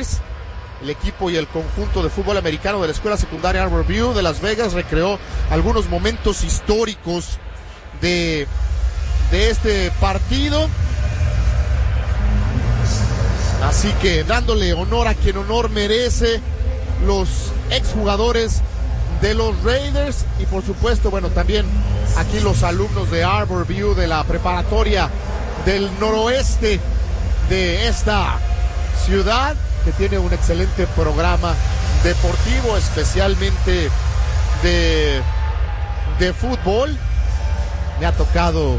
Raiders. El equipo y el conjunto de fútbol americano de la escuela secundaria Arbor View de Las Vegas recreó algunos momentos históricos de este partido. Así que dándole honor a quien honor merece, los exjugadores de los Raiders y por supuesto, bueno, también aquí los alumnos de Arbor View de la preparatoria del noroeste de esta ciudad, que tiene un excelente programa deportivo, especialmente de fútbol. Me ha tocado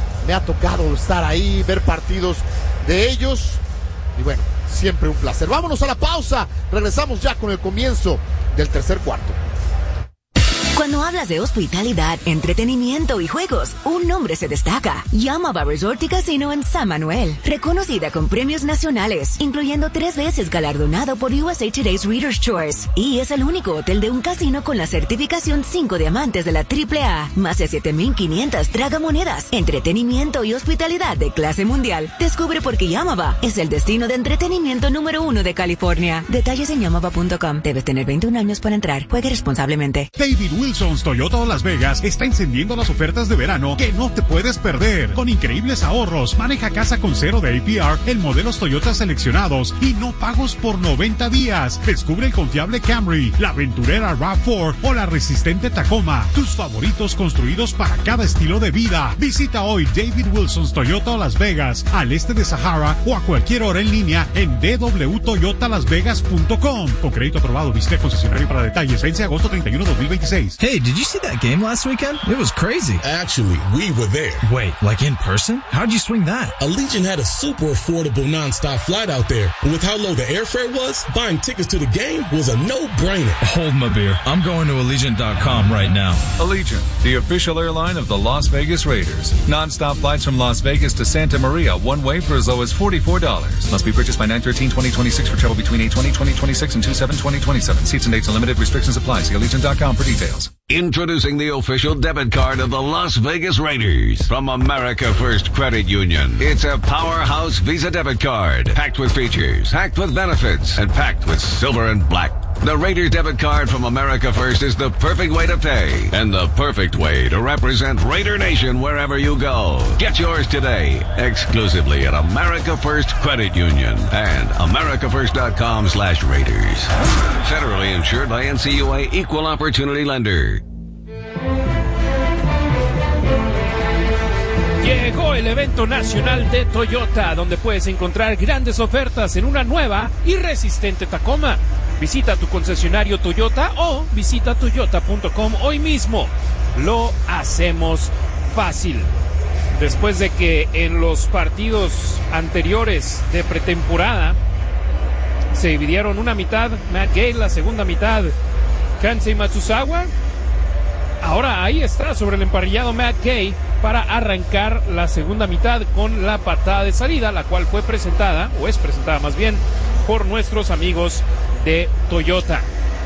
estar ahí, ver partidos de ellos y bueno, siempre un placer. Vámonos a la pausa, regresamos ya con el comienzo del tercer cuarto. Cuando hablas de hospitalidad, entretenimiento y juegos, un nombre se destaca. Yamava Resort y Casino en San Manuel. Reconocida con premios nacionales, incluyendo 3 veces galardonado por USA Today's Reader's Choice. Y es el único hotel de un casino con la certificación 5 diamantes de la AAA. Más de 7,500 tragamonedas, entretenimiento y hospitalidad de clase mundial. Descubre por qué Yamava es el destino de entretenimiento número 1 de California. Detalles en yamava.com. Debes tener 21 años para entrar. Juegue responsablemente. David Wilson's Toyota Las Vegas está encendiendo las ofertas de verano que no te puedes perder. Con increíbles ahorros, maneja casa con 0 de APR en modelos Toyota seleccionados y no pagos por 90 días. Descubre el confiable Camry, la aventurera RAV4 o la resistente Tacoma. Tus favoritos construidos para cada estilo de vida. Visita hoy David Wilson's Toyota Las Vegas, al este de Sahara o a cualquier hora en línea en www.toyotalasvegas.com. Con crédito aprobado, visite concesionario para detalles. Vence agosto 31, 2026. Hey, did you see that game last weekend? It was crazy. Actually, we were there. Wait, like in person? How'd you swing that? Allegiant had a super affordable nonstop flight out there. And with how low the airfare was, buying tickets to the game was a no-brainer. Hold my beer. I'm going to Allegiant.com right now. Allegiant, the official airline of the Las Vegas Raiders. Nonstop flights from Las Vegas to Santa Maria, one way for as low as $44. Must be purchased by 9/13/2026 for travel between 8/20/2026 and 2/7/2027. Seats and dates and limited restrictions apply. See Allegiant.com for details. Introducing the official debit card of the Las Vegas Raiders from America First Credit Union. It's a powerhouse Visa debit card, packed with features, packed with benefits, and packed with silver and black. The Raiders debit card from America First is the perfect way to pay and the perfect way to represent Raider Nation wherever you go. Get yours today, exclusively at America First Credit Union and americafirst.com/Raiders. Federally insured by NCUA Equal Opportunity Lender. Llegó el evento nacional de Toyota, donde puedes encontrar grandes ofertas en una nueva y resistente Tacoma. Visita tu concesionario Toyota o visita toyota.com hoy mismo. Lo hacemos fácil. Después de que en los partidos anteriores de pretemporada se dividieron una mitad Matt Gay, la segunda mitad Kansei Matsuzawa, ahora ahí está sobre el emparrillado Matt Gay para arrancar la segunda mitad con la patada de salida, la cual fue presentada, o es presentada más bien, por nuestros amigos de Toyota.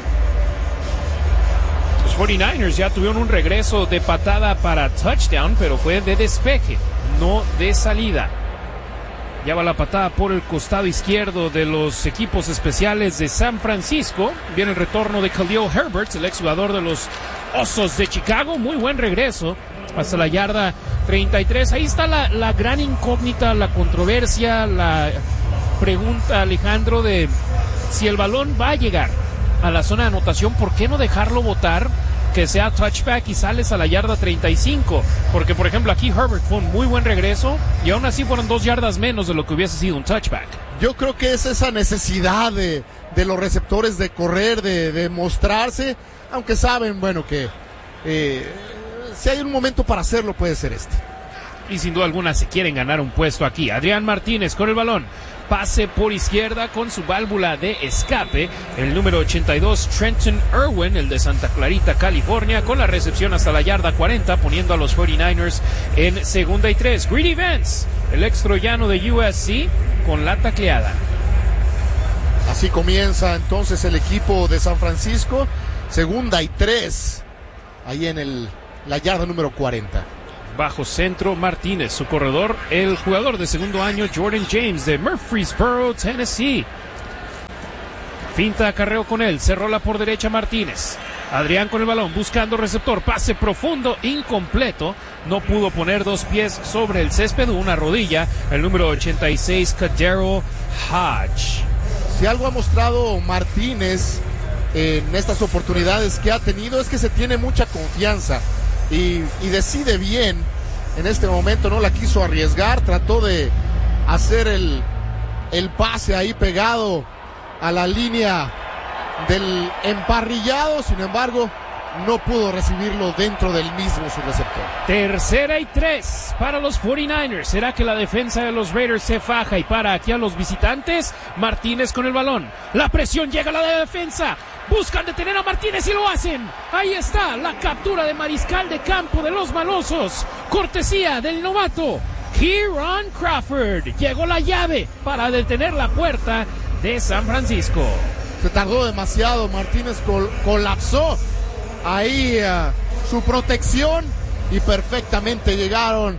Los 49ers ya tuvieron un regreso de patada para touchdown, pero fue de despeje, no de salida. Ya va la patada por el costado izquierdo de los equipos especiales de San Francisco. Viene el retorno de Khalil Herbert, el exjugador de los Osos de Chicago. Muy buen regreso hasta la yarda 33. Ahí está la gran incógnita, la controversia, la pregunta, Alejandro, de si el balón va a llegar a la zona de anotación, ¿por qué no dejarlo botar, que sea touchback y sales a la yarda 35? Porque, por ejemplo, aquí Herbert fue un muy buen regreso y aún así fueron 2 yardas menos de lo que hubiese sido un touchback. Yo creo que es esa necesidad de los receptores de correr, de mostrarse, aunque saben, bueno, que si hay un momento para hacerlo, puede ser este. Y sin duda alguna se quieren ganar un puesto aquí. Adrián Martínez con el balón. Pase por izquierda con su válvula de escape. El número 82, Trenton Irwin, el de Santa Clarita, California, con la recepción hasta la yarda 40, poniendo a los 49ers en 2nd y 3. Greedy Vance, el ex troyano de USC, con la tacleada. Así comienza entonces el equipo de San Francisco. 2nd y 3, ahí en la yarda número 40. Bajo centro Martínez, su corredor, el jugador de segundo año Jordan James de Murfreesboro, Tennessee. Finta de acarreo con él, se rola por derecha Martínez. Adrián con el balón, buscando receptor, pase profundo, incompleto. No pudo poner dos pies sobre el césped, una rodilla. El número 86, Kadero Hodge. Si algo ha mostrado Martínez en estas oportunidades que ha tenido es que se tiene mucha confianza y decide bien. En este momento no la quiso arriesgar, trató de hacer el pase ahí pegado a la línea del emparrillado, sin embargo no pudo recibirlo dentro del mismo su receptor. 3rd y 3 para los 49ers. ¿Será que la defensa de los Raiders se faja y para aquí a los visitantes? Martínez con el balón, la presión llega a la defensa, buscan detener a Martínez y lo hacen. Ahí está la captura de mariscal de campo de los malosos, cortesía del novato Kieran Crawford. Llegó la llave para detener la puerta de San Francisco. Se tardó demasiado, Martínez colapsó ahí su protección y perfectamente llegaron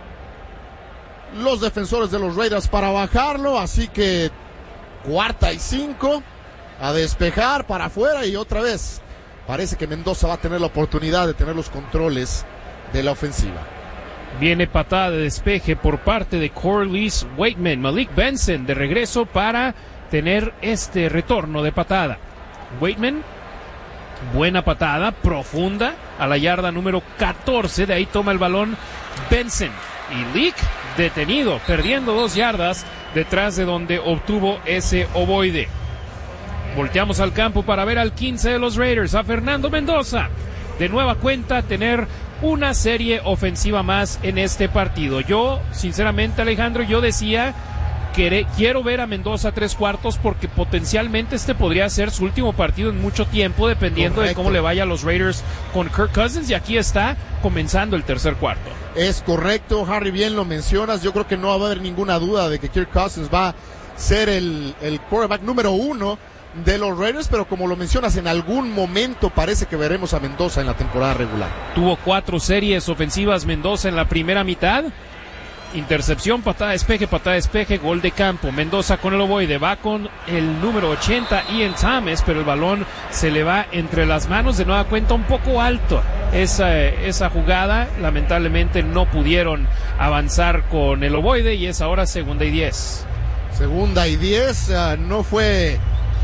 los defensores de los Raiders para bajarlo, así que 4ª y 5 a despejar para afuera y otra vez parece que Mendoza va a tener la oportunidad de tener los controles de la ofensiva. Viene patada de despeje por parte de Corliss Waitman. Malik Benson de regreso para tener este retorno de patada. Waitman, buena patada, profunda, a la yarda número 14. De ahí toma el balón Benson. Y Leak detenido, perdiendo 2 yardas detrás de donde obtuvo ese ovoide. Volteamos al campo para ver al 15 de los Raiders, a Fernando Mendoza. De nueva cuenta, tener una serie ofensiva más en este partido. Yo, sinceramente, Alejandro, yo decía quiero ver a Mendoza 3/4 porque potencialmente este podría ser su último partido en mucho tiempo, dependiendo de cómo le vaya a los Raiders con Kirk Cousins, y aquí está comenzando el tercer cuarto. Es correcto, Harry, bien lo mencionas. Yo creo que no va a haber ninguna duda de que Kirk Cousins va a ser el quarterback número 1 de los Raiders, pero como lo mencionas, en algún momento parece que veremos a Mendoza en la temporada regular. Tuvo 4 series ofensivas Mendoza en la primera mitad. Intercepción, patada de despeje, gol de campo. Mendoza con el ovoide, va con el número 80, Ian Thomas, pero el balón se le va entre las manos, de nueva cuenta un poco alto. Esa jugada, lamentablemente no pudieron avanzar con el ovoide y es ahora 2ª y 10. 2ª y 10, no fue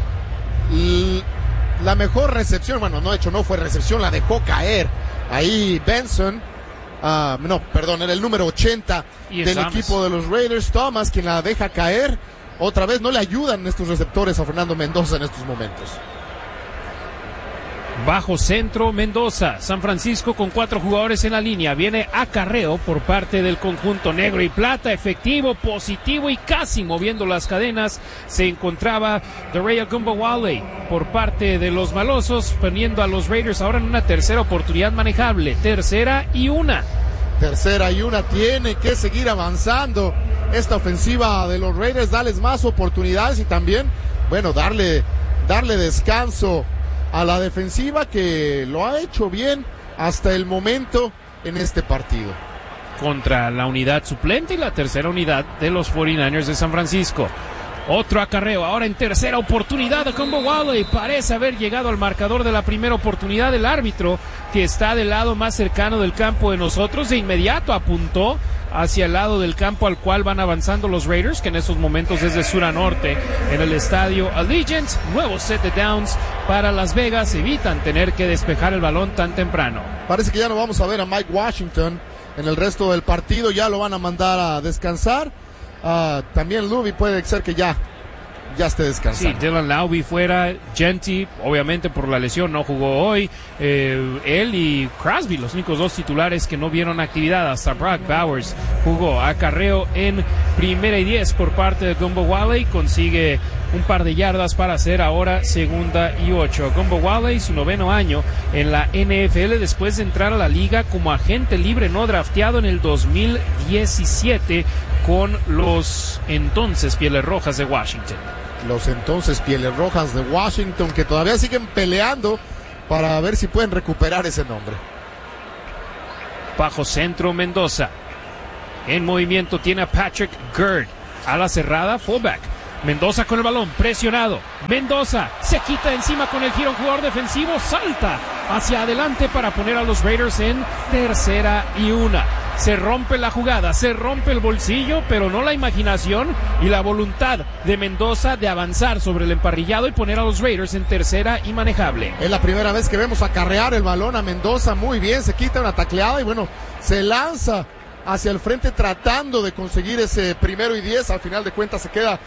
la mejor recepción, bueno, no fue recepción, la dejó caer ahí Benson. Era el número 80 del Thomas, equipo de los Raiders, Thomas, quien la deja caer. Otra vez no le ayudan estos receptores a Fernando Mendoza en estos momentos. Bajo centro Mendoza, San Francisco con 4 jugadores en la línea, viene acarreo por parte del conjunto negro y plata, efectivo, positivo y casi moviendo las cadenas. Se encontraba Dare Ogunbowale por parte de los malosos, poniendo a los Raiders ahora en una tercera oportunidad manejable. 3rd y 1. 3rd y 1, tiene que seguir avanzando esta ofensiva de los Raiders, darles más oportunidades y también, bueno, darle descanso a la defensiva, que lo ha hecho bien hasta el momento en este partido. Contra la unidad suplente y la tercera unidad de los 49ers de San Francisco. Otro acarreo, ahora en tercera oportunidad de Ogunbowale, parece haber llegado al marcador de la primera oportunidad. El árbitro, que está del lado más cercano del campo de nosotros, de inmediato apuntó hacia el lado del campo al cual van avanzando los Raiders, que en estos momentos es de sur a norte en el estadio Allegiant. Nuevo set de downs para Las Vegas, evitan tener que despejar el balón tan temprano. Parece que ya no vamos a ver a Mike Washington en el resto del partido, ya lo van a mandar a descansar. También Luby puede ser que ya esté descansando. Sí, Dylan Laube fuera, Genty, obviamente por la lesión no jugó hoy. Él y Crosby, los únicos 2 titulares que no vieron actividad. Hasta Brock Bowers jugó. Acarreo en 1ª y 10 por parte de Ogunbowale, consigue un par de yardas para hacer ahora 2ª y 8. Ogunbowale, su 9º año en la NFL, después de entrar a la liga como agente libre no drafteado en el 2017 con los entonces Pieles Rojas de Washington. Los entonces Pieles Rojas de Washington, que todavía siguen peleando para ver si pueden recuperar ese nombre. Bajo centro Mendoza. En movimiento tiene a Patrick Gurd. A la cerrada, fullback. Mendoza con el balón, presionado. Mendoza se quita encima con el giro, un jugador defensivo, salta hacia adelante para poner a los Raiders en 3ª-1. Se rompe la jugada, se rompe el bolsillo, pero no la imaginación y la voluntad de Mendoza de avanzar sobre el emparrillado y poner a los Raiders en 3ª y manejable. Es la primera vez que vemos acarrear el balón a Mendoza, muy bien, se quita una tacleada y bueno, se lanza hacia el frente tratando de conseguir ese 1º y 10, al final de cuentas se queda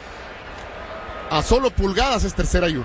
a solo pulgadas, es 3ª-1.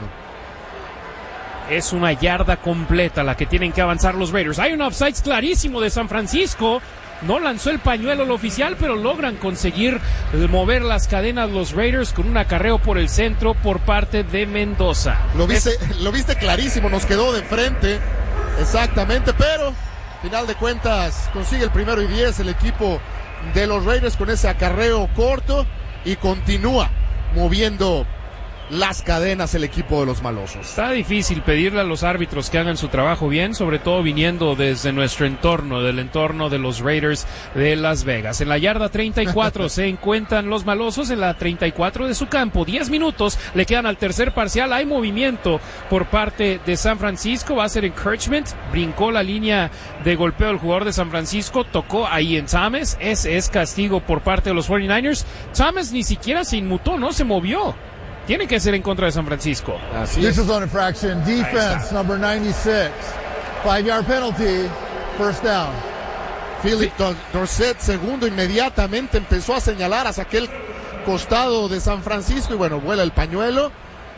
Es una yarda completa la que tienen que avanzar los Raiders. Hay un offside clarísimo de San Francisco. No lanzó el pañuelo el oficial, pero logran conseguir mover las cadenas los Raiders con un acarreo por el centro por parte de Mendoza. Lo viste clarísimo, nos quedó de frente, exactamente, pero final de cuentas consigue el 1º y 10 el equipo de los Raiders con ese acarreo corto y continúa moviendo las cadenas el equipo de los malosos. Está difícil pedirle a los árbitros que hagan su trabajo bien, sobre todo viniendo desde nuestro entorno, del entorno de los Raiders de Las Vegas. En la yarda 34 se encuentran los malosos, en la 34 de su campo. 10 minutos le quedan al tercer parcial. Hay movimiento por parte de San Francisco, va a ser encouragement. Brincó la línea de golpeo el jugador de San Francisco, tocó ahí en Thomas. Ese es castigo por parte de los 49ers. Thomas ni siquiera se inmutó, no se movió. Tiene que ser en contra de San Francisco. Así es. Zone infraction, defense, number 96. 5-yard penalty, first down. Philip Dorsett, segundo, inmediatamente empezó a señalar hacia aquel costado de San Francisco y bueno, vuela el pañuelo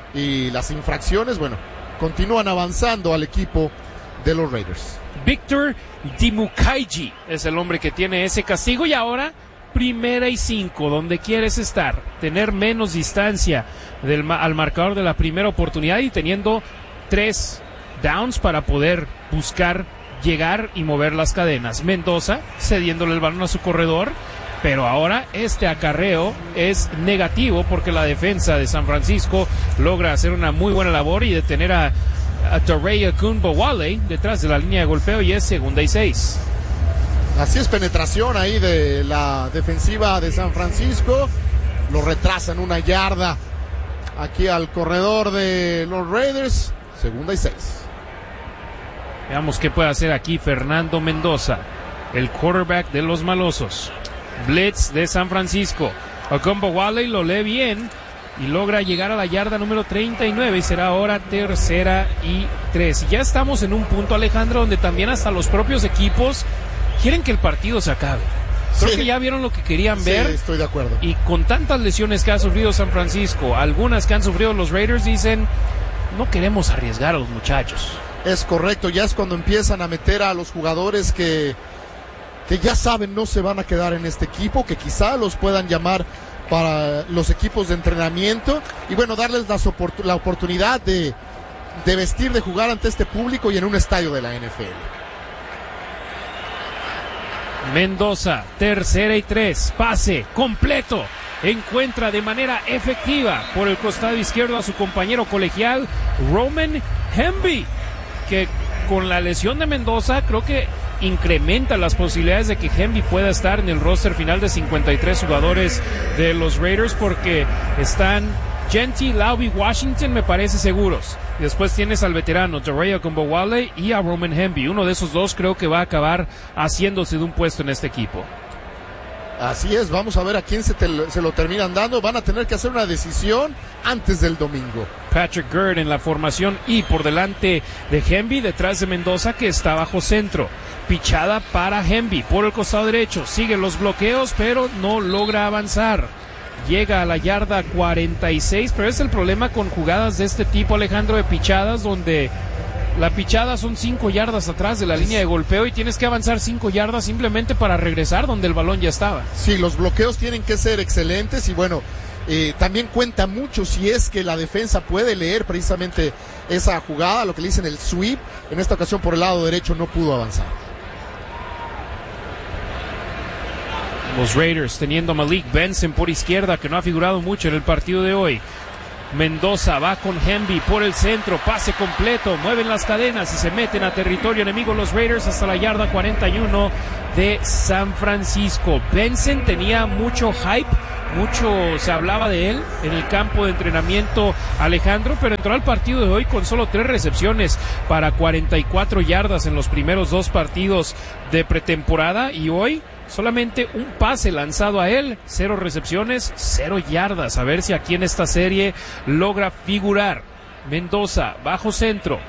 y las infracciones, bueno, continúan avanzando al equipo de los Raiders. Victor Dimukaigi es el hombre que tiene ese castigo y ahora 1ª y 5, donde quieres estar, tener menos distancia al marcador de la primera oportunidad y teniendo 3 downs para poder buscar llegar y mover las cadenas. Mendoza cediéndole el balón a su corredor, pero ahora este acarreo es negativo porque la defensa de San Francisco logra hacer una muy buena labor y detener a Torrey Akunbowale detrás de la línea de golpeo y es 2ª y 6. Así es, penetración ahí de la defensiva de San Francisco. Lo retrasan 1 yarda aquí al corredor de los Raiders. 2ª y 6. Veamos qué puede hacer aquí Fernando Mendoza, el quarterback de los malosos. Blitz de San Francisco. Okunbowale lo lee bien y logra llegar a la yarda número 39 y será ahora 3ª y 3. Y ya estamos en un punto, Alejandro, donde también hasta los propios equipos quieren que el partido se acabe. Creo que ya vieron lo que querían ver. Sí, estoy de acuerdo. Y con tantas lesiones que ha sufrido San Francisco, algunas que han sufrido los Raiders, dicen, no queremos arriesgar a los muchachos. Es correcto, ya es cuando empiezan a meter a los jugadores que ya saben no se van a quedar en este equipo, que quizá los puedan llamar para los equipos de entrenamiento y bueno, darles la oportunidad de vestir, de jugar ante este público y en un estadio de la NFL. Mendoza, 3ª y 3, pase completo, encuentra de manera efectiva por el costado izquierdo a su compañero colegial Roman Hemby, que con la lesión de Mendoza creo que incrementa las posibilidades de que Hemby pueda estar en el roster final de 53 jugadores de los Raiders porque están Genty, Lauby, Washington me parece seguros. Después tienes al veterano Torrey Okunbowale y a Roman Hemby. Uno de esos dos creo que va a acabar haciéndose de un puesto en este equipo. Así es, vamos a ver a quién se lo terminan dando. Van a tener que hacer una decisión antes del domingo. Patrick Gurd en la formación y por delante de Hemby, detrás de Mendoza que está bajo centro. Pichada para Hemby por el costado derecho. Siguen los bloqueos pero no logra avanzar. Llega a la yarda 46, pero es el problema con jugadas de este tipo, Alejandro, de pichadas, donde la pichada son 5 yardas atrás de la línea de golpeo y tienes que avanzar 5 yardas simplemente para regresar donde el balón ya estaba. Sí, los bloqueos tienen que ser excelentes y bueno, también cuenta mucho si es que la defensa puede leer precisamente esa jugada, lo que le dicen el sweep. En esta ocasión por el lado derecho no pudo avanzar. Los Raiders teniendo a Malik Benson por izquierda, que no ha figurado mucho en el partido de hoy. Mendoza va con Hemby por el centro, pase completo, mueven las cadenas y se meten a territorio enemigo los Raiders hasta la yarda 41 de San Francisco. Benson tenía mucho hype Mucho se hablaba de él en el campo de entrenamiento, Alejandro, pero entró al partido de hoy con solo 3 recepciones para 44 yardas en los primeros 2 partidos de pretemporada, y hoy solamente un pase lanzado a él, 0 recepciones, 0 yardas. A ver si aquí en esta serie logra figurar. Mendoza, bajo centro.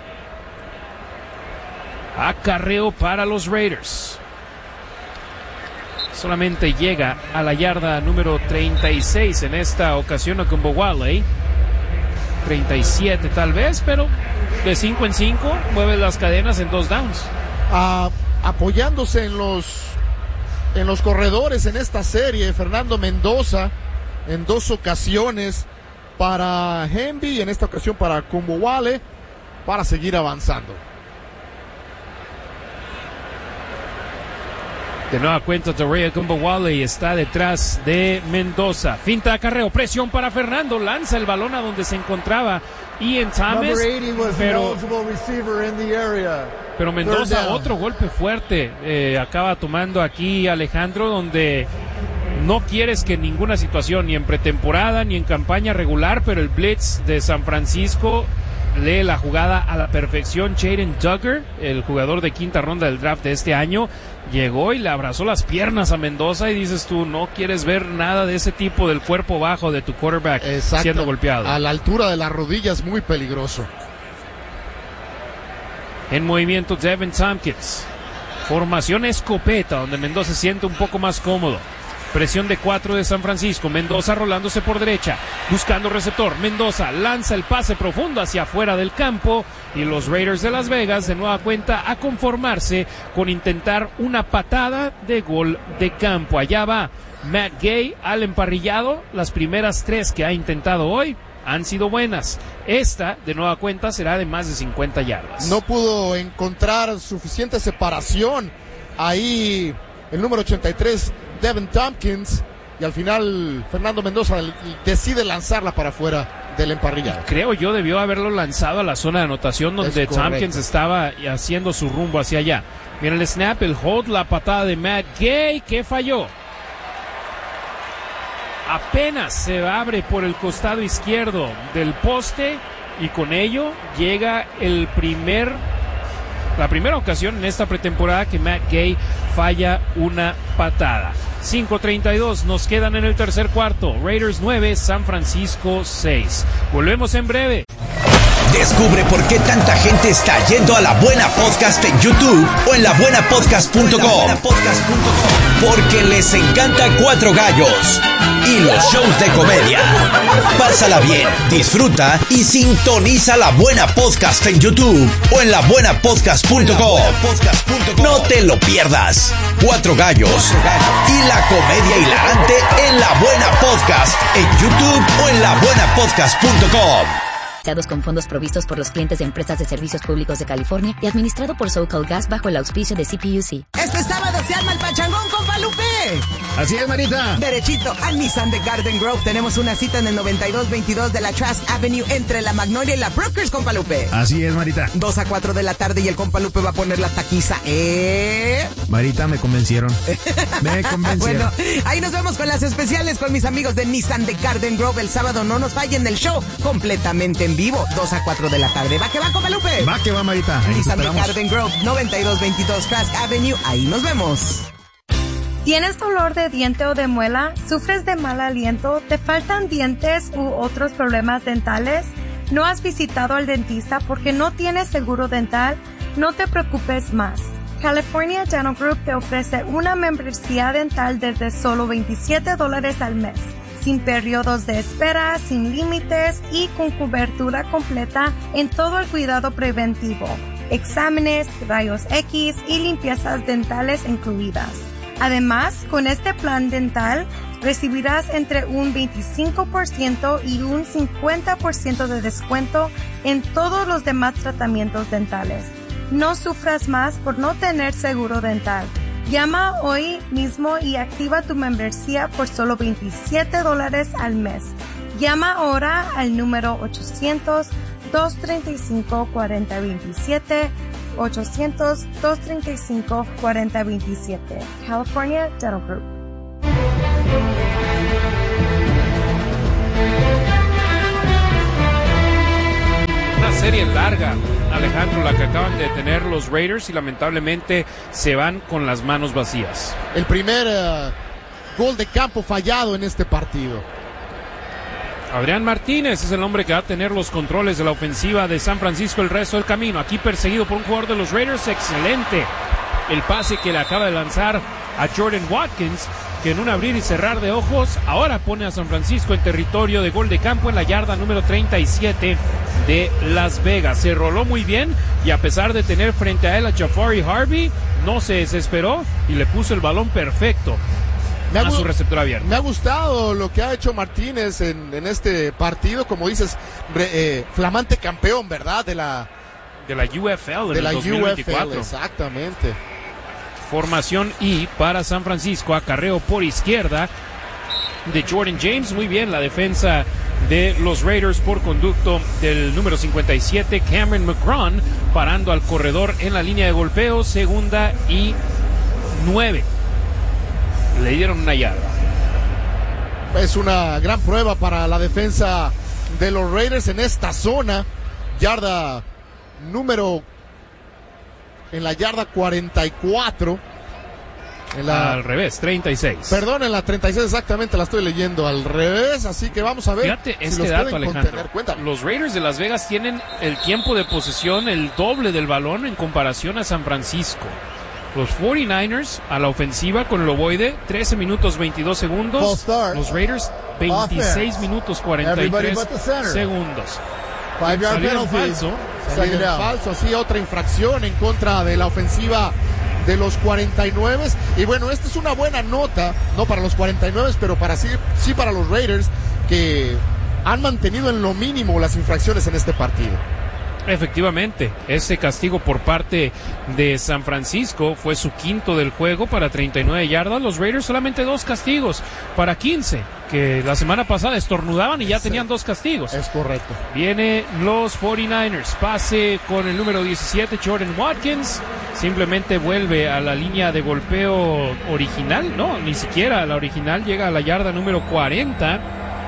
Acarreo para los Raiders. Solamente llega a la yarda número 36 en esta ocasión Okumbowale. 37 tal vez, pero de 5 en 5 mueve las cadenas en 2 downs. Apoyándose en los corredores en esta serie, Fernando Mendoza en 2 ocasiones para Hemby y en esta ocasión para Okumbowale para seguir avanzando. De nueva cuenta, Taray Okumbowale está detrás de Mendoza. Finta de acarreo, presión para Fernando, lanza el balón a donde se encontraba Ian Thomas, pero Mendoza, otro golpe fuerte, acaba tomando aquí Alejandro, donde no quieres que en ninguna situación, ni en pretemporada, ni en campaña regular, pero el blitz de San Francisco lee la jugada a la perfección. Jaden Duggar, el jugador de 5ª ronda del draft de este año, llegó y le abrazó las piernas a Mendoza, y dices tú, no quieres ver nada de ese tipo del cuerpo bajo de tu quarterback. Exacto, siendo golpeado. A la altura de la rodilla es muy peligroso. En movimiento Devin Tompkins. Formación escopeta, donde Mendoza se siente un poco más cómodo. Presión de 4 de San Francisco. Mendoza rolándose por derecha, buscando receptor. Mendoza lanza el pase profundo hacia afuera del campo, y los Raiders de Las Vegas de nueva cuenta a conformarse con intentar una patada de gol de campo. Allá va Matt Gay al emparrillado. Las primeras 3 que ha intentado hoy han sido buenas. Esta, de nueva cuenta, será de más de 50 yardas. No pudo encontrar suficiente separación ahí el número 83, Devin Tompkins, y al final Fernando Mendoza decide lanzarla para afuera del emparrillado. Creo yo debió haberlo lanzado a la zona de anotación donde Tompkins estaba haciendo su rumbo hacia allá. Mira el snap, el hold, la patada de Matt Gay, que falló. Apenas se abre por el costado izquierdo del poste, y con ello llega la primera ocasión en esta pretemporada que Matt Gay falla una patada. 5:32 nos quedan en el tercer cuarto. Raiders 9, San Francisco 6. Volvemos en breve. Descubre por qué tanta gente está yendo a La Buena Podcast en YouTube o en labuenapodcast.com. Porque les encanta Cuatro Gallos y los shows de comedia. Pásala bien, disfruta y sintoniza La Buena Podcast en YouTube o en labuenapodcast.com. No te lo pierdas. Cuatro Gallos y la comedia hilarante en La Buena Podcast en YouTube o en labuenapodcast.com. Con fondos provistos por los clientes de empresas de servicios públicos de California y administrado por SoCal Gas bajo el auspicio de CPUC. Este sábado se arma el pachangón, compa Lupe. Así es, Marita. Derechito a Nissan de Garden Grove. Tenemos una cita en el 9222 de la Trask Avenue entre la Magnolia y la Brokers, compa Lupe. Así es, Marita. 2 a 4 de la tarde y el compa Lupe va a poner la taquiza. Marita, me convencieron. Bueno, ahí nos vemos con las especiales con mis amigos de Nissan de Garden Grove. El sábado no nos fallen el show completamente en vivo, 2 a 4 de la tarde. ¿Va que va, compa Lupe? Va que va, Marita. Nissan de Garden Grove, 9222 Trask Avenue. Ahí nos vemos. ¿Tienes dolor de diente o de muela? ¿Sufres de mal aliento? ¿Te faltan dientes u otros problemas dentales? ¿No has visitado al dentista porque no tienes seguro dental? No te preocupes más. California Dental Group te ofrece una membresía dental desde solo $27 al mes. Sin periodos de espera, sin límites y con cobertura completa en todo el cuidado preventivo. Exámenes, rayos X y limpiezas dentales incluidas. Además, con este plan dental, recibirás entre un 25% y un 50% de descuento en todos los demás tratamientos dentales. No sufras más por no tener seguro dental. Llama hoy mismo y activa tu membresía por solo $27 al mes. Llama ahora al número 800-235-4027, 800-235-4027. California Dental Group. serie larga, Alejandro, la que acaban de tener los Raiders, y lamentablemente se van con las manos vacías. El primer gol de campo fallado en este partido. Adrián Martínez es el hombre que va a tener los controles de la ofensiva de San Francisco el resto del camino. Aquí perseguido por un jugador de los Raiders. Excelente el pase que le acaba de lanzar a Jordan Watkins, que en un abrir y cerrar de ojos ahora pone a San Francisco en territorio de gol de campo en la yarda número 37 de Las Vegas. Se roló muy bien y a pesar de tener frente a él a Jafari Harvey, no se desesperó y le puso el balón perfecto a su receptor abierto. Me ha gustado lo que ha hecho Martínez en este partido, como dices, flamante campeón, ¿verdad? De la UFL en el 2024. UFL, exactamente. Formación I para San Francisco, acarreo por izquierda de Jordan James. Muy bien la defensa de los Raiders por conducto del número 57, Cameron McGrawn, parando al corredor en la línea de golpeo. 2nd y 9. Le dieron una yarda. Es una gran prueba para la defensa de los Raiders en esta zona. Yarda número en la yarda 44. Al revés, 36. Perdón, en la 36 exactamente, la estoy leyendo al revés, así que vamos a ver. Fíjate si este dato, Alejandro. Los Raiders de Las Vegas tienen el tiempo de posesión el doble del balón en comparación a San Francisco. Los 49ers a la ofensiva con el ovoide, 13 minutos 22 segundos. Los Raiders, 26 minutos 43 segundos. 5-yard penalty. Salió falso, así otra infracción en contra de la ofensiva de los 49. Y bueno, esta es una buena nota, no para los 49, pero sí para los Raiders, que han mantenido en lo mínimo las infracciones en este partido. Efectivamente, ese castigo por parte de San Francisco fue su quinto del juego para 39 yardas. Los Raiders solamente 2 castigos para 15, que la semana pasada estornudaban y ya tenían 2 castigos. Es correcto. Viene los 49ers, pase con el número 17, Jordan Watkins. Simplemente vuelve a la línea de golpeo original, no, ni siquiera a la original, llega a la yarda número 40.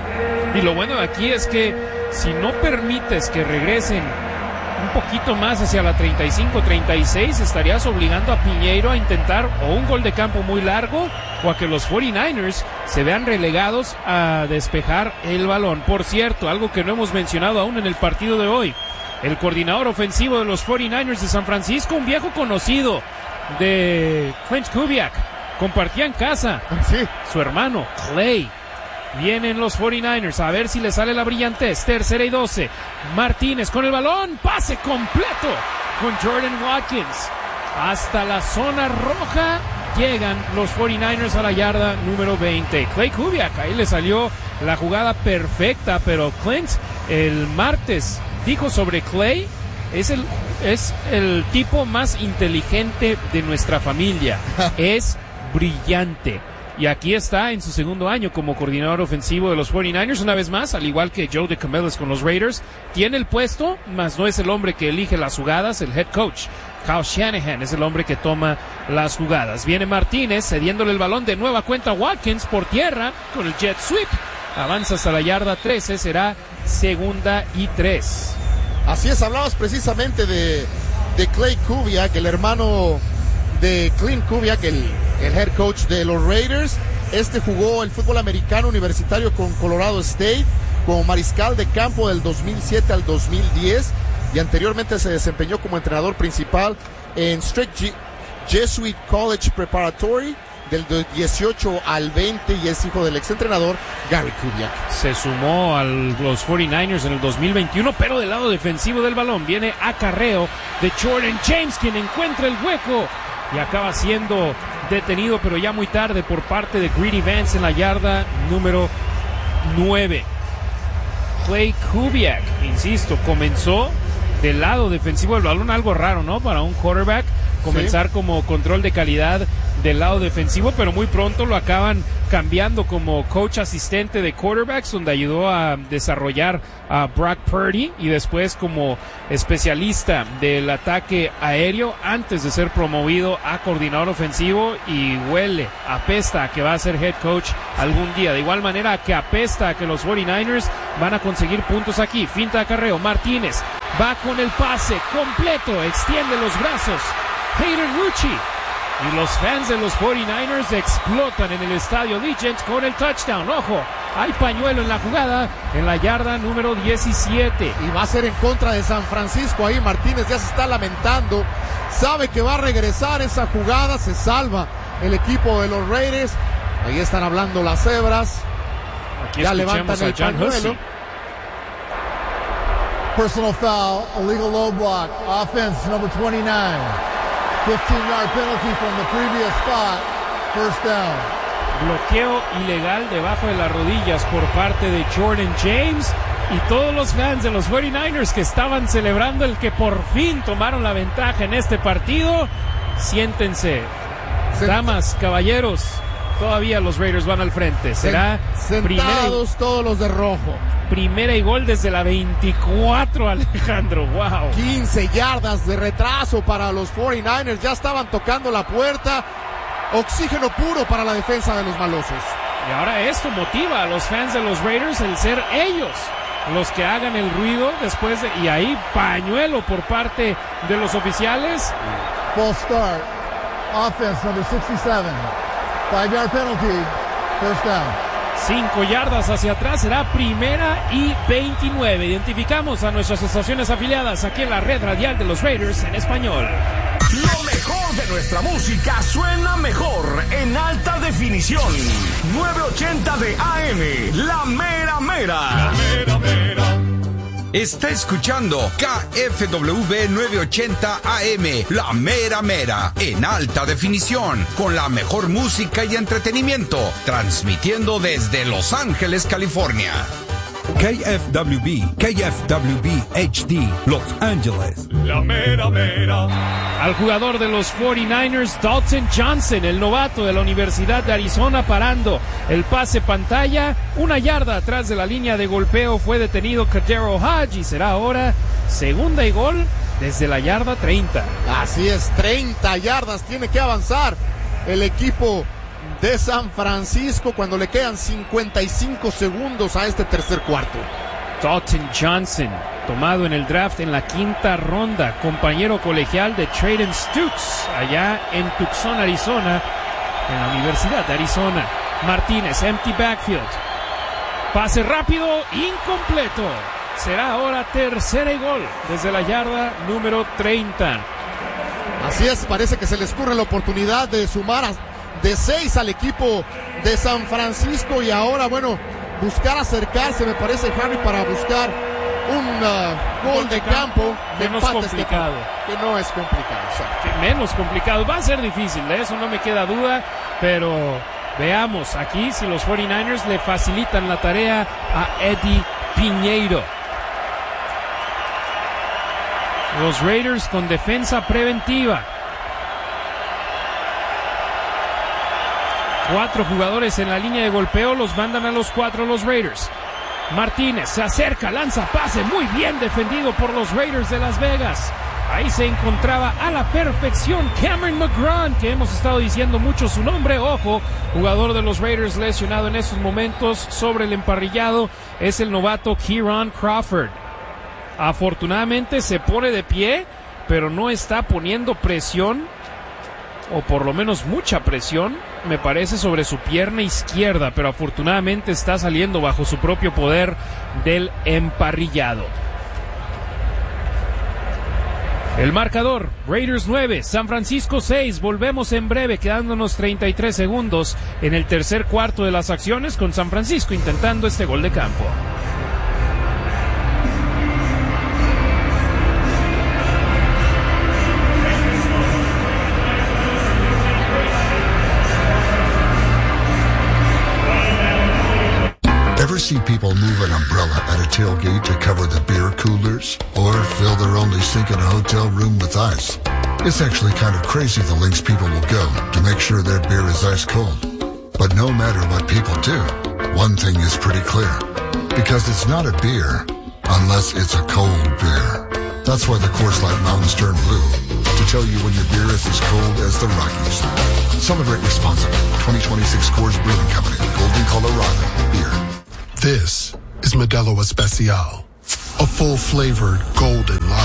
Y lo bueno de aquí es que si no permites que regresen un poquito más hacia la 35-36, estarías obligando a Piñeiro a intentar o un gol de campo muy largo o a que los 49ers se vean relegados a despejar el balón. Por cierto, algo que no hemos mencionado aún en el partido de hoy, el coordinador ofensivo de los 49ers de San Francisco, un viejo conocido de Clint Kubiak, compartía en casa su hermano Clay. Vienen los 49ers, a ver si le sale la brillantez. 3rd y 12. Martínez con el balón, pase completo con Jordan Watkins. Hasta la zona roja llegan los 49ers a la yarda número 20. Clay Kubiak, ahí le salió la jugada perfecta, pero Clint el martes dijo sobre Clay, es el tipo más inteligente de nuestra familia. Es brillante. Y aquí está en su segundo año como coordinador ofensivo de los 49ers. Una vez más, al igual que Joe DeCamillis con los Raiders, tiene el puesto, mas no es el hombre que elige las jugadas. El head coach, Kyle Shanahan, es el hombre que toma las jugadas. Viene Martínez cediéndole el balón de nueva cuenta a Watkins por tierra con el jet sweep. Avanza hasta la yarda 13, será 2nd y 3. Así es, hablabas precisamente de Clay Kubiak, el hermano de Clint Kubiak, el head coach de los Raiders. Jugó el fútbol americano universitario con Colorado State como mariscal de campo del 2007 al 2010 y anteriormente se desempeñó como entrenador principal en Strict Jesuit College Preparatory del 18 al 20 y es hijo del exentrenador Gary Kubiak. Se sumó a los 49ers en el 2021, pero del lado defensivo del balón viene acarreo de Jordan James, quien encuentra el hueco y acaba siendo detenido, pero ya muy tarde, por parte de Greedy Vance en la yarda número 9. Clay Kubiak, insisto, comenzó del lado defensivo del balón, algo raro, ¿no? Para un quarterback comenzar como control de calidad del lado defensivo, pero muy pronto lo acaban cambiando como coach asistente de quarterbacks, donde ayudó a desarrollar a Brock Purdy, y después como especialista del ataque aéreo antes de ser promovido a coordinador ofensivo, y apesta a que va a ser head coach algún día. De igual manera que apesta a que los 49ers van a conseguir puntos aquí. Finta de acarreo, Martínez Va con el pase completo, extiende los brazos. Hayden Rucci. Y los fans de los 49ers explotan en el estadio Allegiant con el touchdown. Ojo, hay pañuelo en la jugada en la yarda número 17. Y va a ser en contra de San Francisco. Ahí Martínez ya se está lamentando. Sabe que va a regresar esa jugada. Se salva el equipo de los Raiders. Ahí están hablando las cebras. Aquí ya levantan el pañuelo. Personal foul, illegal low block, offense number 29. 15-yard penalty from the previous spot, first down. Bloqueo ilegal debajo de las rodillas por parte de Jordan James y todos los fans de los 49ers que estaban celebrando el que por fin tomaron la ventaja en este partido. Siéntense, damas, caballeros, todavía los Raiders van al frente. Será sentados todos los de rojo. Primera y gol desde la 24, Alejandro. Wow. 15 yardas de retraso para los 49ers. Ya estaban tocando la puerta. Oxígeno puro para la defensa de los malosos. Y ahora esto motiva a los fans de los Raiders el ser ellos los que hagan el ruido después de... Y ahí pañuelo por parte de los oficiales. Full start. Offense number 67. 5-yard penalty. First down. 5 yardas hacia atrás, será primera y 29. Identificamos a nuestras estaciones afiliadas aquí en la red radial de los Raiders en español. Lo mejor de nuestra música suena mejor en alta definición. 980 de AM, La Mera Mera. La Mera Mera. Está escuchando KFW 980 AM, La Mera Mera, en alta definición, con la mejor música y entretenimiento, transmitiendo desde Los Ángeles, California. KFWB HD, Los Ángeles. La Mera Mera. Al jugador de los 49ers, Dalton Johnson, el novato de la Universidad de Arizona, parando el pase pantalla. 1 yarda atrás de la línea de golpeo fue detenido Kadero Hodge y será ahora segunda y gol desde la yarda 30. Así es, 30 yardas tiene que avanzar el equipo de San Francisco cuando le quedan 55 segundos a este tercer cuarto. Dalton Johnson, tomado en el draft en la 5ª ronda, compañero colegial de Trayden Stukes, allá en Tucson, Arizona, en la Universidad de Arizona. Martínez, empty backfield. Pase rápido, incompleto. Será ahora tercera y gol desde la yarda número 30. Así es, parece que se les ocurre la oportunidad de sumar de 6 al equipo de San Francisco y ahora, bueno, buscar acercarse, me parece, Harry, para buscar un gol de campo de menos complicado. Que no es complicado. Menos complicado. Va a ser difícil, de eso no me queda duda, pero veamos aquí si los 49ers le facilitan la tarea a Eddie Piñeiro. Los Raiders con defensa preventiva. 4 jugadores en la línea de golpeo, los mandan a los 4 los Raiders. Martínez se acerca, lanza pase, muy bien defendido por los Raiders de Las Vegas. Ahí se encontraba a la perfección Cameron McGrone, que hemos estado diciendo mucho su nombre. Ojo, jugador de los Raiders lesionado en estos momentos sobre el emparrillado, es el novato Kieran Crawford. Afortunadamente se pone de pie, pero no está poniendo presión, o por lo menos mucha presión, me parece, sobre su pierna izquierda, pero afortunadamente está saliendo bajo su propio poder del emparrillado. El marcador, Raiders 9, San Francisco 6. Volvemos en breve, quedándonos 33 segundos en el tercer cuarto de las acciones, con San Francisco intentando este gol de campo. Ever see people move an umbrella at a tailgate to cover the beer coolers? Or fill their only sink in a hotel room with ice? It's actually kind of crazy the lengths people will go to make sure their beer is ice cold. But no matter what people do, one thing is pretty clear. Because it's not a beer unless it's a cold beer. That's why the Coors Light Mountains turn blue. To tell you when your beer is as cold as the Rockies. Celebrate responsibly. 2026 Coors Brewing Company, Golden, Colorado. Beer. This is Modelo Especial, a full-flavored golden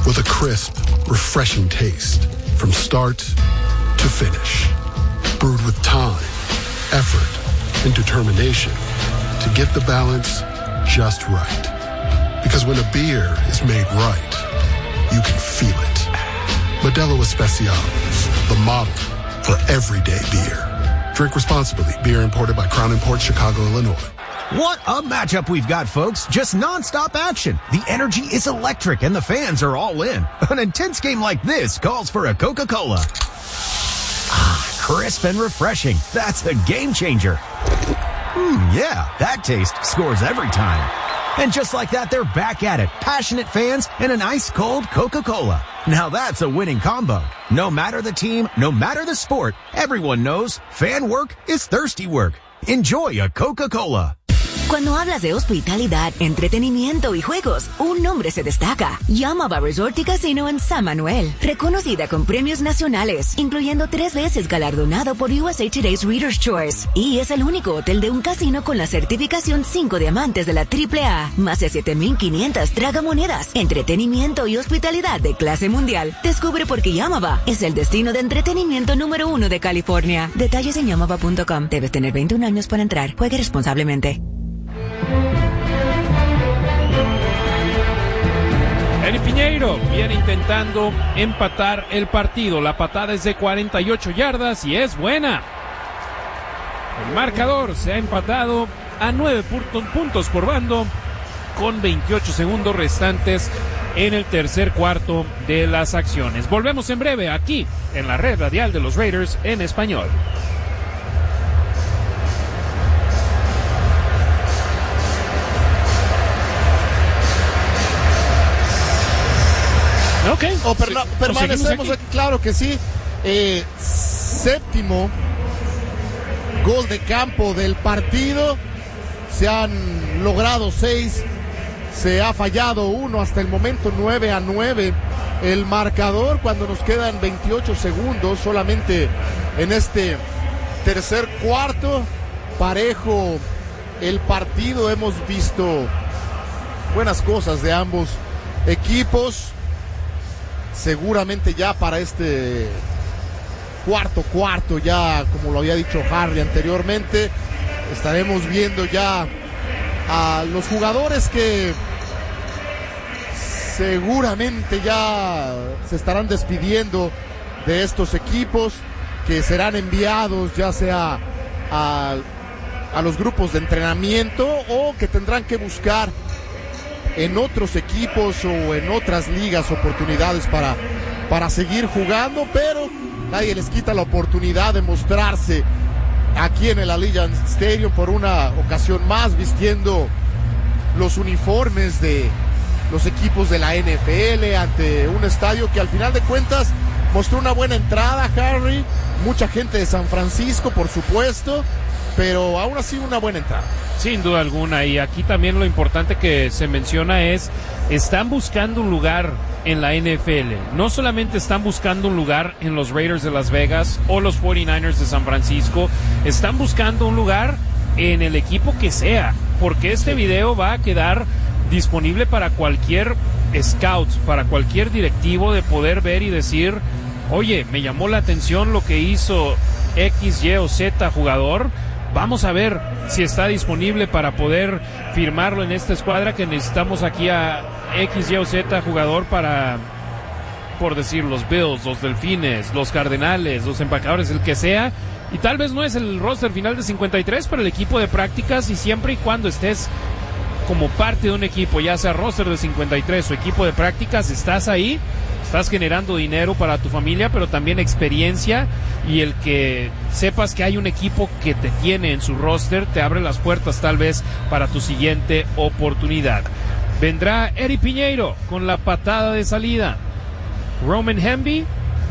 with a crisp, refreshing taste from start to finish. Brewed with time, effort, and determination to get the balance just right. Because when a beer is made right, you can feel it. Modelo Especial, the model for everyday beer. Drink responsibly. Beer imported by Crown Imports, Chicago, Illinois. What a matchup we've got, folks. Just nonstop action. The energy is electric and the fans are all in. An intense game like this calls for a Coca-Cola. Ah, crisp and refreshing. That's a game changer. Yeah, that taste scores every time. And just like that, they're back at it. Passionate fans and an ice-cold Coca-Cola. Now that's a winning combo. No matter the team, no matter the sport, everyone knows fan work is thirsty work. Enjoy a Coca-Cola. Cuando hablas de hospitalidad, entretenimiento y juegos, un nombre se destaca. Yamava Resort y Casino en San Manuel. Reconocida con premios nacionales, incluyendo 3 veces galardonado por USA Today's Reader's Choice. Y es el único hotel de un casino con la certificación 5 diamantes de la AAA. Más de 7,500 tragamonedas, entretenimiento y hospitalidad de clase mundial. Descubre por qué Yamava es el destino de entretenimiento número 1 de California. Detalles en yamava.com. Debes tener 21 años para entrar. Juegue responsablemente. Eddie Piñeiro viene intentando empatar el partido. La patada es de 48 yardas y es buena. El marcador se ha empatado a 9 puntos por bando con 28 segundos restantes en el tercer cuarto de las acciones. Volvemos en breve aquí en la red radial de los Raiders en español. Okay. Permanecemos aquí, claro que sí. Séptimo gol de campo del partido. Se han logrado 6. Se ha fallado 1 hasta el momento. 9-9 el marcador cuando nos quedan 28 segundos solamente en este tercer cuarto. Parejo el partido. Hemos visto buenas cosas de ambos equipos. Seguramente ya para este cuarto, ya como lo había dicho Harry anteriormente, estaremos viendo ya a los jugadores que seguramente ya se estarán despidiendo de estos equipos, que serán enviados ya sea a los grupos de entrenamiento o que tendrán que buscar en otros equipos o en otras ligas oportunidades para seguir jugando, pero nadie les quita la oportunidad de mostrarse aquí en el Allegiant Stadium por una ocasión más, vistiendo los uniformes de los equipos de la NFL ante un estadio que al final de cuentas mostró una buena entrada, Harry, mucha gente de San Francisco, por supuesto, pero aún así una buena entrada. Sin duda alguna, y aquí también lo importante que se menciona es, están buscando un lugar en la NFL, no solamente están buscando un lugar en los Raiders de Las Vegas o los 49ers de San Francisco, están buscando un lugar en el equipo que sea, porque este video va a quedar disponible para cualquier scout, para cualquier directivo de poder ver y decir, oye, me llamó la atención lo que hizo X, Y o Z jugador. Vamos a ver si está disponible para poder firmarlo en esta escuadra, que necesitamos aquí a X, Y o Z jugador para, por decir, los Bills, los Delfines, los Cardenales, los Empacadores, el que sea. Y tal vez no es el roster final de 53, pero el equipo de prácticas, y siempre y cuando estés como parte de un equipo, ya sea roster de 53 o equipo de prácticas, estás ahí, estás generando dinero para tu familia, pero también experiencia, y el que sepas que hay un equipo que te tiene en su roster te abre las puertas tal vez para tu siguiente oportunidad. Vendrá Eddie Piñeiro con la patada de salida, Roman Hemby,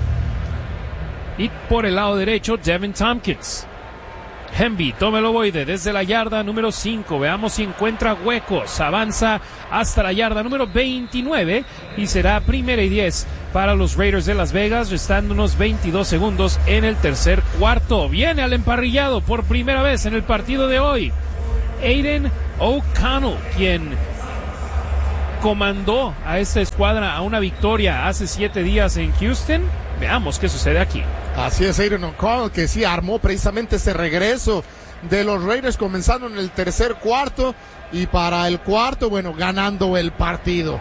y por el lado derecho Devin Tompkins. Hemby toma el ovoide desde la yarda número 5. Veamos si encuentra huecos. Avanza hasta la yarda número 29 y será 1st y 10 para los Raiders de Las Vegas, restando unos 22 segundos en el tercer cuarto. Viene al emparrillado por primera vez en el partido de hoy Aiden O'Connell, quien comandó a esta escuadra a una victoria hace 7 días en Houston. Veamos qué sucede aquí. Así es, Aidan O'Connell, que sí armó precisamente ese regreso de los Raiders comenzando en el tercer cuarto y para el cuarto, bueno, ganando el partido.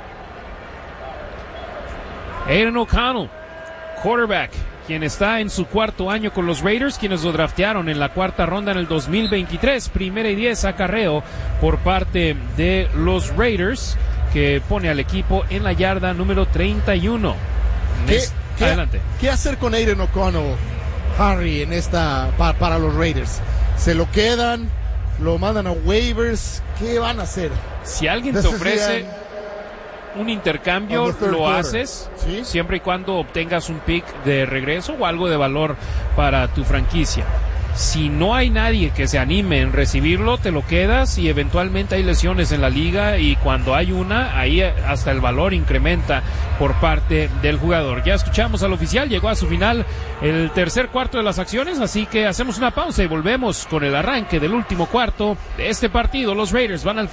Aidan O'Connell, quarterback, quien está en su cuarto año con los Raiders, quienes lo draftearon en la cuarta ronda en el 2023. 1st y 10 acarreo por parte de los Raiders, que pone al equipo en la yarda número 31. Adelante. ¿Qué hacer con Aidan O'Connell, Harry, en esta para los Raiders? ¿Se lo quedan? ¿Lo mandan a waivers? ¿Qué van a hacer? Si alguien te ofrece un intercambio, lo haces, ¿sí? Siempre y cuando obtengas un pick de regreso o algo de valor para tu franquicia. Si no hay nadie que se anime en recibirlo, te lo quedas y eventualmente hay lesiones en la liga y cuando hay una, ahí hasta el valor incrementa por parte del jugador. Ya escuchamos al oficial, llegó a su final el tercer cuarto de las acciones, así que hacemos una pausa y volvemos con el arranque del último cuarto de este partido. Los Raiders van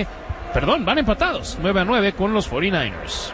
van empatados 9-9 con los 49ers.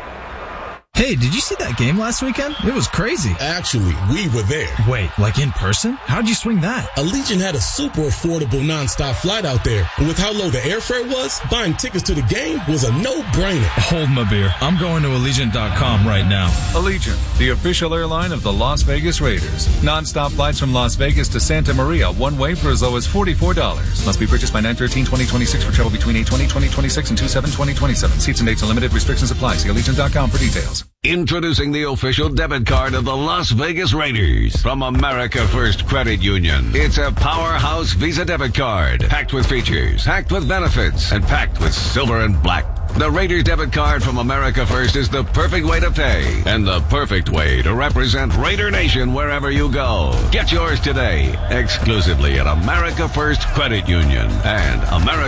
Hey, did you see that game last weekend? It was crazy. Actually, we were there. Wait, like in person? How'd you swing that? Allegiant had a super affordable nonstop flight out there. And with how low the airfare was, buying tickets to the game was a no-brainer. Hold my beer. I'm going to Allegiant.com right now. Allegiant, the official airline of the Las Vegas Raiders. Non-stop flights from Las Vegas to Santa Maria, one way for as low as $44. Must be purchased by 9/13/2026 for travel between 8/20/2026 and 2/7/2027. Seats and dates and limited restrictions apply. See Allegiant.com for details. Introducing the official debit card of the Las Vegas Raiders from America First Credit Union. It's a powerhouse Visa debit card, packed with features, packed with benefits, and packed with silver and black. The Raiders debit card from America First is the perfect way to pay and the perfect way to represent Raider Nation wherever you go. Get yours today, exclusively at America First Credit Union and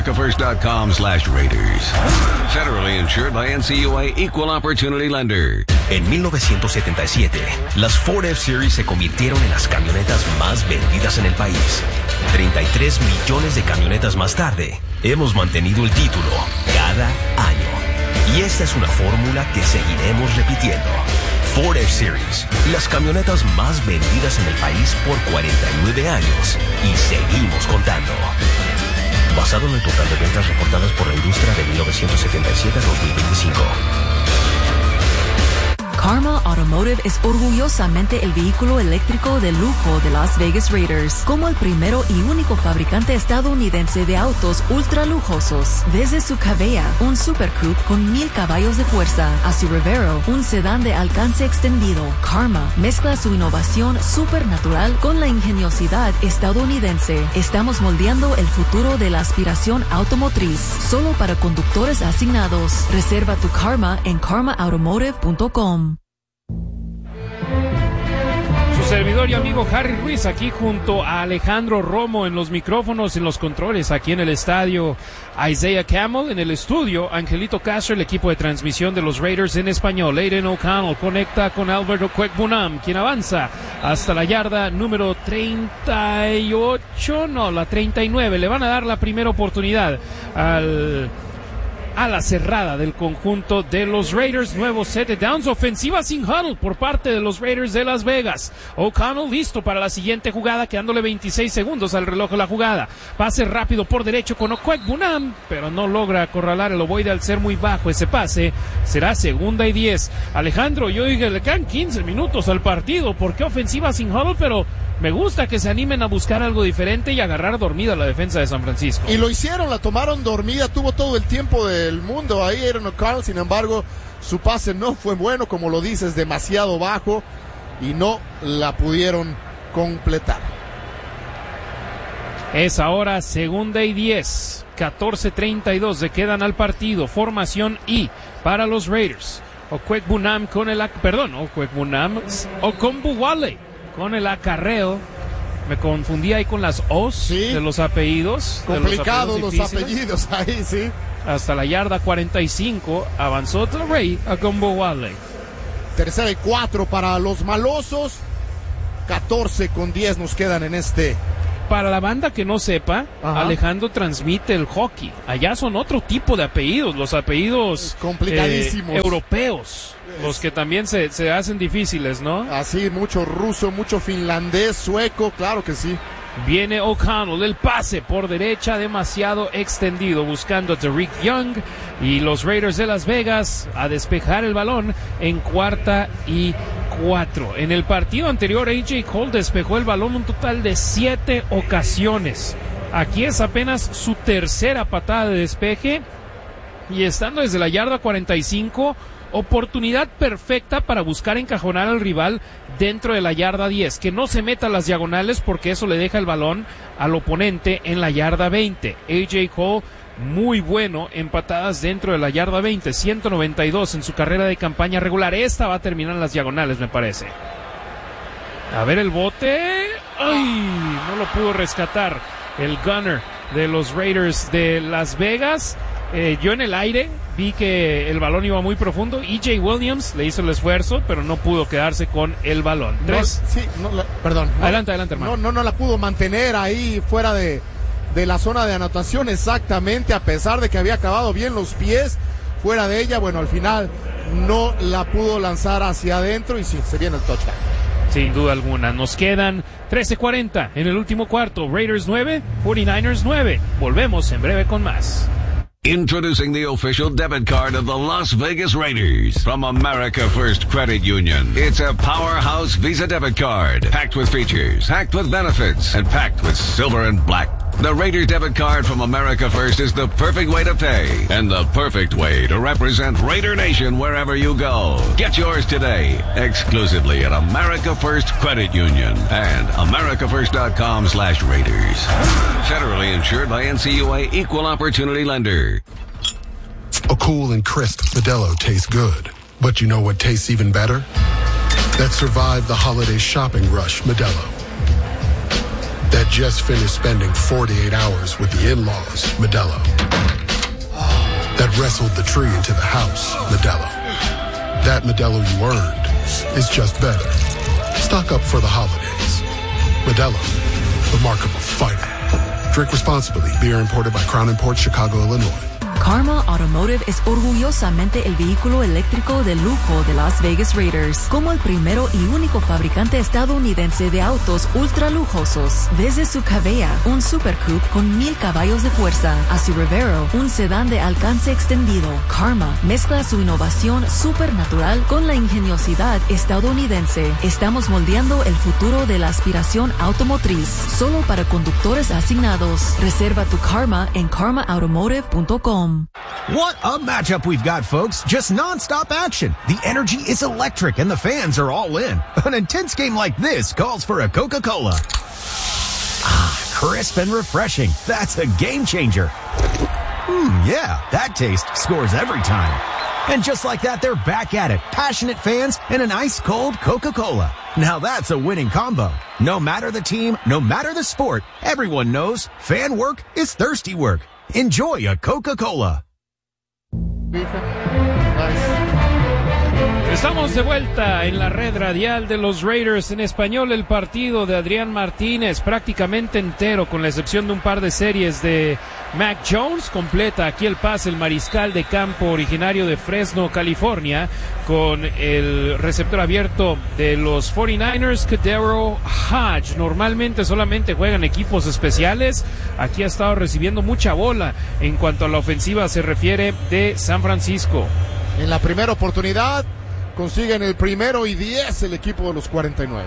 americafirst.com/Raiders. Federally insured by NCUA Equal Opportunity Lender. En 1977, las Ford F-Series se convirtieron en las camionetas más vendidas en el país. 33 millones de camionetas más tarde, hemos mantenido el título cada año. Y esta es una fórmula que seguiremos repitiendo. Ford F-Series, las camionetas más vendidas en el país por 49 años. Y seguimos contando. Basado en el total de ventas reportadas por la industria de 1977 a 2025. Karma Automotive es orgullosamente el vehículo eléctrico de lujo de Las Vegas Raiders, como el primero y único fabricante estadounidense de autos ultra lujosos. Desde su Cabella, un Super Coupe con 1000 caballos de fuerza, a su Revero, un sedán de alcance extendido, Karma mezcla su innovación supernatural con la ingeniosidad estadounidense. Estamos moldeando el futuro de la aspiración automotriz, solo para conductores asignados. Reserva tu Karma en karmaautomotive.com. Su servidor y amigo Harry Ruiz aquí junto a Alejandro Romo en los micrófonos, en los controles, aquí en el estadio Isaiah Camel, en el estudio Angelito Castro, el equipo de transmisión de los Raiders en español. Aidan O'Connell conecta con Albert Okwuegbunam, quien avanza hasta la yarda número 39. Le van a dar la primera oportunidad a la cerrada del conjunto de los Raiders. Nuevo set de downs, ofensiva sin huddle por parte de los Raiders de Las Vegas. O'Connell listo para la siguiente jugada, quedándole 26 segundos al reloj de la jugada. Pase rápido por derecho con Okwuegbunam, pero no logra acorralar el ovoide al ser muy bajo ese pase. Será 2nd y 10. Alejandro, yo dije, le quedan 15 minutos al partido. ¿Por qué ofensiva sin huddle? Pero me gusta que se animen a buscar algo diferente y agarrar dormida la defensa de San Francisco. Y lo hicieron, la tomaron dormida, tuvo todo el tiempo del mundo ahí Aidan O'Connell. Sin embargo, su pase no fue bueno, como lo dices, demasiado bajo y no la pudieron completar. Es ahora 2nd y 10, 14:32 se quedan al partido. Formación I para los Raiders. Okwuegbunam Okonbuwale con el acarreo. Me confundí ahí con las O's de los apellidos. Complicados los apellidos ahí, sí. Hasta la yarda 45 avanzó Ray Okonbuwale. 3rd y 4 para los malosos. 14:10 nos quedan en este Para la banda que no sepa, Alejandro transmite el hockey. Allá son otro tipo de apellidos, los apellidos complicadísimos europeos, los que también se hacen difíciles, ¿no? Así, mucho ruso, mucho finlandés, sueco, claro que sí. Viene O'Connell, el pase por derecha demasiado extendido, buscando a Derek Young, y los Raiders de Las Vegas a despejar el balón en 4ª y 4. En el partido anterior, A.J. Cole despejó el balón un total de 7 ocasiones. Aquí es apenas su tercera patada de despeje, y estando desde la yarda 45, oportunidad perfecta para buscar encajonar al rival dentro de la yarda 10, que no se meta a las diagonales porque eso le deja el balón al oponente en la yarda 20. A.J. Cole muy bueno en patadas dentro de la yarda 20, 192 en su carrera de campaña regular. Esta va a terminar en las diagonales, me parece. A ver el bote. ¡Ay! No lo pudo rescatar el gunner de los Raiders de Las Vegas. Yo en el aire vi que el balón iba muy profundo. E.J. Williams le hizo el esfuerzo, pero no pudo quedarse con el balón. Perdón. Adelante, hermano. No la pudo mantener ahí fuera de la zona de anotación exactamente, a pesar de que había acabado bien los pies fuera de ella. Bueno, al final no la pudo lanzar hacia adentro y sí, se viene el touchdown. Sin duda alguna. Nos quedan 13:40 en el último cuarto. Raiders 9, 49ers 9. Volvemos en breve con más. Introducing the official debit card of the Las Vegas Raiders from America First Credit Union. It's a powerhouse Visa debit card, packed with features, packed with benefits, and packed with silver and black. The Raiders debit card from America First is the perfect way to pay and the perfect way to represent Raider Nation wherever you go. Get yours today, exclusively at America First Credit Union and americafirst.com/Raiders. Federally insured by NCUA Equal Opportunity Lender. A cool and crisp Modelo tastes good. But you know what tastes even better? That survived the holiday shopping rush Modelo. That just finished spending 48 hours with the in-laws, Modelo. That wrestled the tree into the house, Modelo. That Modelo you earned is just better. Stock up for the holidays. Modelo, the mark of a fighter. Drink responsibly. Beer imported by Crown Imports, Chicago, Illinois. Karma Automotive es orgullosamente el vehículo eléctrico de lujo de Las Vegas Raiders, como el primero y único fabricante estadounidense de autos ultra lujosos. Desde su Cavea, un Super Coupe con 1000 caballos de fuerza, a su Rivero, un sedán de alcance extendido, Karma mezcla su innovación supernatural con la ingeniosidad estadounidense. Estamos moldeando el futuro de la aspiración automotriz, solo para conductores asignados. Reserva tu Karma en karmaautomotive.com. What a matchup we've got, folks. Just non-stop action. The energy is electric and the fans are all in. An intense game like this calls for a Coca-Cola. Crisp and refreshing. That's a game changer. Yeah, that taste scores every time. And just like that, they're back at it. Passionate fans and an ice-cold Coca-Cola. Now that's a winning combo. No matter the team, no matter the sport, everyone knows fan work is thirsty work. Enjoy a Coca-Cola. Estamos de vuelta en la red radial de los Raiders. En español, el partido de Adrián Martínez prácticamente entero, con la excepción de un par de series de Mac Jones. Completa aquí el pase el mariscal de campo originario de Fresno, California, con el receptor abierto de los 49ers, KhaDarel Hodge. Normalmente solamente juegan equipos especiales. Aquí ha estado recibiendo mucha bola en cuanto a la ofensiva se refiere de San Francisco. En la primera oportunidad consiguen el 1º y 10 el equipo de los 49.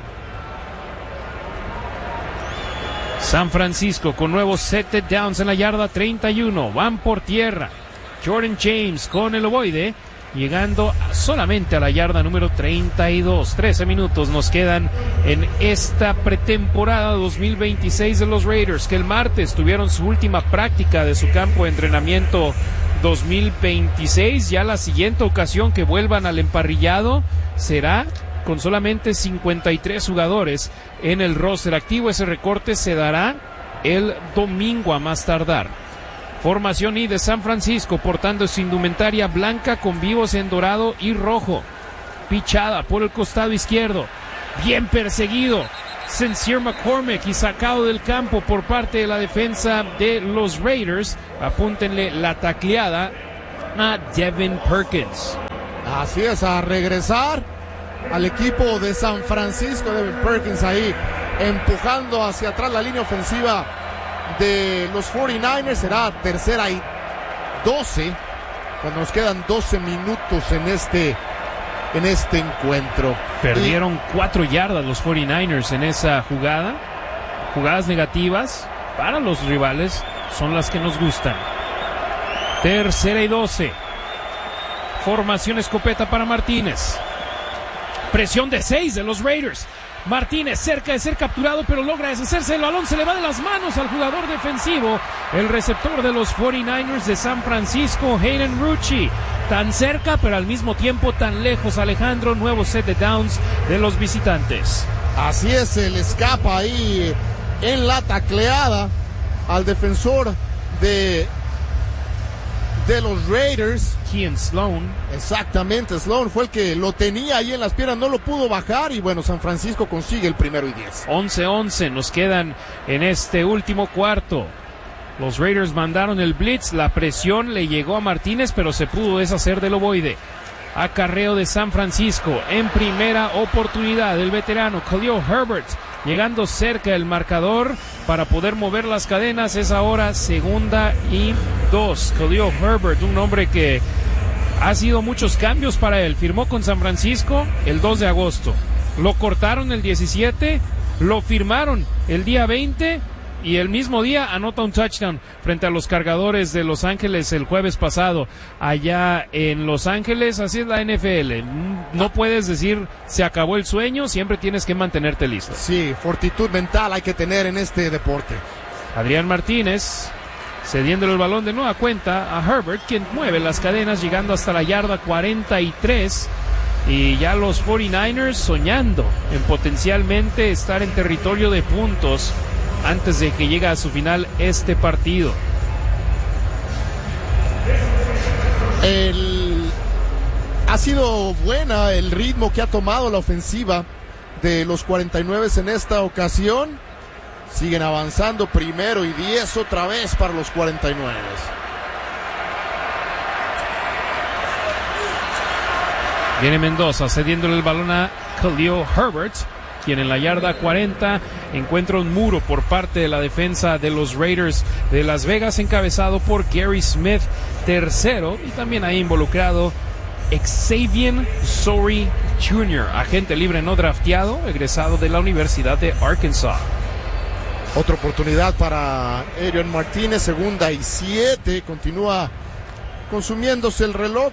San Francisco con nuevos set downs en la yarda 31. Van por tierra. Jordan James con el ovoide, llegando solamente a la yarda número 32. 13 minutos nos quedan en esta pretemporada 2026 de los Raiders, que el martes tuvieron su última práctica de su campo de entrenamiento 2026. Ya la siguiente ocasión que vuelvan al emparrillado será con solamente 53 jugadores en el roster activo. Ese recorte se dará el domingo a más tardar. Formación I de San Francisco, portando su indumentaria blanca con vivos en dorado y rojo. Pichada por el costado izquierdo. Bien perseguido. Sincere McCormick y sacado del campo por parte de la defensa de los Raiders. Apúntenle la tacleada a Devin Perkins. Así es, a regresar al equipo de San Francisco. Devin Perkins ahí empujando hacia atrás la línea ofensiva de los 49ers. Será tercera y 12 cuando nos quedan 12 minutos en este encuentro. Perdieron 4 yardas los 49ers en esa jugada. Jugadas negativas para los rivales son las que nos gustan. Tercera y 12. Formación escopeta para Martínez. Presión de 6 de los Raiders. Martínez cerca de ser capturado, pero logra deshacerse. El balón se le va de las manos al jugador defensivo, el receptor de los 49ers de San Francisco, Hayden Rucci. Tan cerca, pero al mismo tiempo tan lejos, Alejandro. Nuevo set de downs de los visitantes. Así es, se le escapa ahí en la tacleada al defensor de los Raiders. Kean Sloan. Exactamente, Sloan fue el que lo tenía ahí en las piernas, no lo pudo bajar y bueno, San Francisco consigue el primero y 10. 11-11 nos quedan en este último cuarto. Los Raiders mandaron el blitz, la presión le llegó a Martínez, pero se pudo deshacer del ovoide. Acarreo de San Francisco en primera oportunidad, el veterano Khalil Herbert llegando cerca del marcador para poder mover las cadenas. Es ahora segunda y 2. Khalil Herbert, un hombre que ha sido muchos cambios para él. Firmó con San Francisco el 2 de agosto. Lo cortaron el 17, lo firmaron el día 20 y el mismo día anota un touchdown frente a los Cargadores de Los Ángeles el jueves pasado allá en Los Ángeles. Así es la NFL, no puedes decir se acabó el sueño, siempre tienes que mantenerte listo. Sí, fortitud mental hay que tener en este deporte. Adrián Martínez cediéndole el balón de nueva cuenta a Herbert, quien mueve las cadenas llegando hasta la yarda 43. Y ya los 49ers soñando en potencialmente estar en territorio de puntos antes de que llegue a su final este partido. Ha sido buena el ritmo que ha tomado la ofensiva de los 49 en esta ocasión. Siguen avanzando, primero y 10 otra vez para los 49. Viene Mendoza cediéndole el balón a Khalil Herbert, quien en la yarda 40 encuentra un muro por parte de la defensa de los Raiders de Las Vegas, encabezado por Gary Smith tercero, y también ahí involucrado Xavier Sorey Jr., agente libre no drafteado, egresado de la Universidad de Arkansas. Otra oportunidad para Adrian Martínez, segunda y 7, continúa consumiéndose el reloj,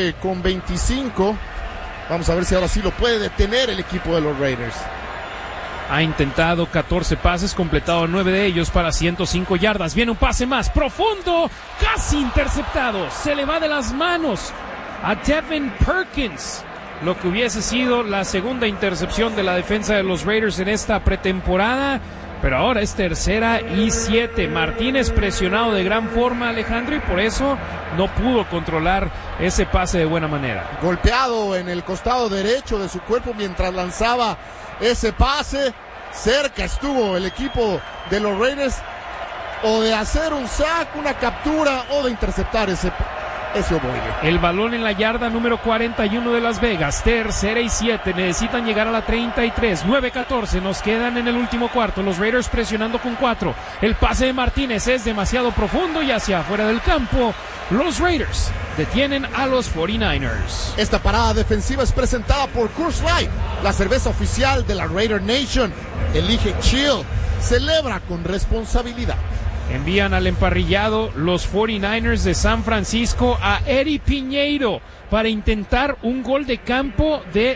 9:25. Vamos a ver si ahora sí lo puede detener el equipo de los Raiders. Ha intentado 14 pases, completado 9 de ellos para 105 yardas. Viene un pase más profundo, casi interceptado. Se le va de las manos a Devin Perkins, lo que hubiese sido la segunda intercepción de la defensa de los Raiders en esta pretemporada. Pero ahora es tercera y 7. Martínez presionado de gran forma, Alejandro, y por eso no pudo controlar ese pase de buena manera. Golpeado en el costado derecho de su cuerpo mientras lanzaba ese pase. Cerca estuvo el equipo de los Raiders o de hacer un sack, una captura, o de interceptar ese ovoide. El balón en la yarda número 41 de Las Vegas, tercera y 7, necesitan llegar a la 33, 9-14, nos quedan en el último cuarto, los Raiders presionando con 4, el pase de Martínez es demasiado profundo y hacia afuera del campo, los Raiders detienen a los 49ers. Esta parada defensiva es presentada por Coors Light, la cerveza oficial de la Raider Nation. Elige chill, celebra con responsabilidad. Envían al emparrillado los 49ers de San Francisco a Eddie Piñeiro para intentar un gol de campo de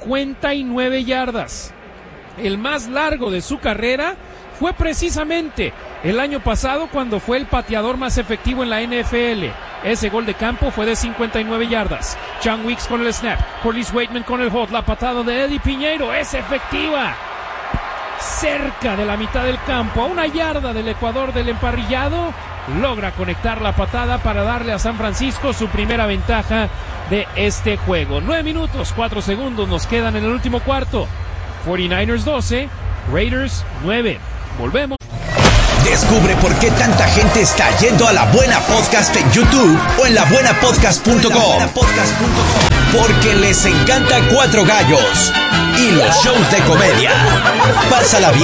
59 yardas. El más largo de su carrera fue precisamente el año pasado cuando fue el pateador más efectivo en la NFL. Ese gol de campo fue de 59 yardas. John Weeks con el snap, Corliss Waitman con el hold, la patada de Eddie Piñeiro es efectiva. Cerca de la mitad del campo, a 1 yarda del Ecuador del emparrillado, logra conectar la patada para darle a San Francisco su primera ventaja de este juego. 9 minutos, 4 segundos nos quedan en el último cuarto. 49ers 12, Raiders 9. Volvemos. Descubre por qué tanta gente está yendo a La Buena Podcast en YouTube o en labuenapodcast.com. Porque les encanta Cuatro Gallos y los shows de comedia. Pásala bien.